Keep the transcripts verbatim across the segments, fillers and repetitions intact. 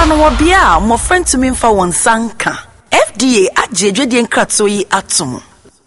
no wabia mo friend to me mfa won sanka F D A agye dwedie nkratso yi atom.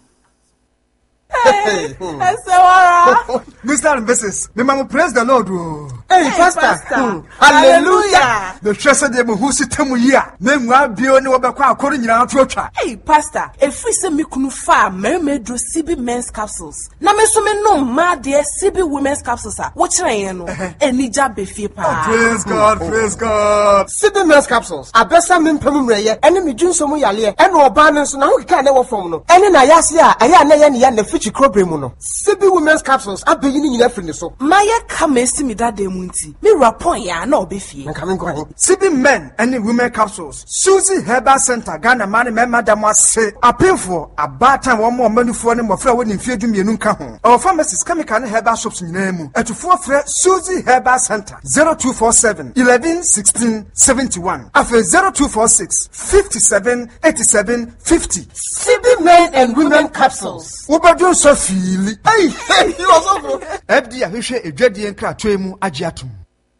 Hey, Mister and Missus The man praise the Lord. Hey, hey Pastor. Pastor. Hmm. Hallelujah. The treasure them who sit them here. Name wa bio ni wabekwa akori nyina atwotwa. Hey, Pastor. If we say me kunu fa mermaid C B men's capsules. Na me so me no ma de C B women's capsules a. What try no? Eni ja be fie pa. Praise God, praise God. C B men's capsules. Abesa me mpem mreye. Eni me dwunso mu yale. Eni oba no so na ho kika na wo fom no. Eni na yase a aya na ye ne ya na fichi krobremu no. C B women's capsules abeyi ni nyina firi so. Maya kamesi mi da dem nti. Me rapon ya na obefie. Nka me nkwan. C B men and women capsules. Susie Herbal Center Ghana man me madam ase. Apinfo abatan wo mo manufo ne mofra wo ni mfie dumienu nka ho. Our pharmacies chemical and herbal shops nyina mu. Etufo frɛ Susie Herbal Center zero two four seven eleven sixteen seventy-one. Afa zero two four six fifty-seven eighty-seven fifty. C B men and women capsules. Ubadun so feel. Hey, hey, you also. F D A hwehwe edwadie nkratwe mu agye atom.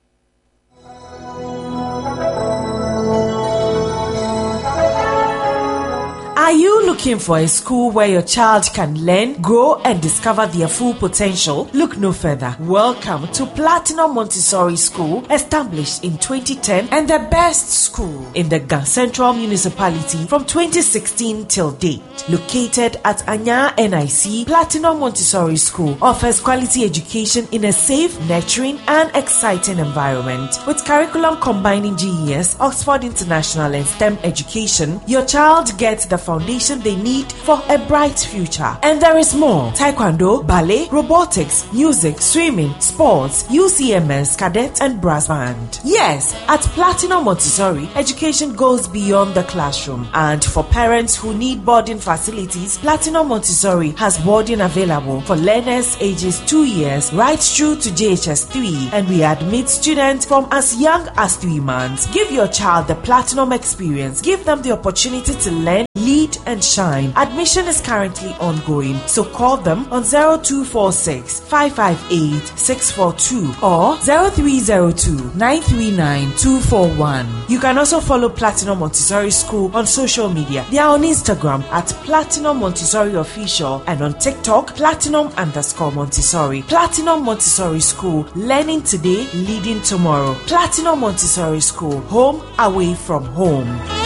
Are you looking for a school where your child can learn, grow, and discover their full potential? Look no further. Welcome to Platinum Montessori School, established in twenty ten and the best school in the Gan Central Municipality from twenty sixteen till date. Located at Anya N I C, Platinum Montessori School offers quality education in a safe, nurturing, and exciting environment. With curriculum combining G E S, Oxford International, and STEM education, your child gets the foundation they need for a bright future. And there is more: taekwondo, ballet, robotics, music, swimming, sports, U C M S, cadet, and brass band. Yes, at Platinum Montessori, education goes beyond the classroom. And for parents who need boarding facilities, Platinum Montessori has boarding available for learners ages two years right through to J H S three, and we admit students from as young as three months. Give your child the Platinum experience. Give them the opportunity to learn, lead, and shine. Admission is currently ongoing, so call them on zero two four six five five eight six four two or zero three zero two nine three nine two four one. You can also follow Platinum Montessori School on social media. They are on Instagram at Platinum Montessori Official and on TikTok Platinum underscore Montessori. Platinum Montessori School, learning today, leading tomorrow. Platinum Montessori School, home away from home.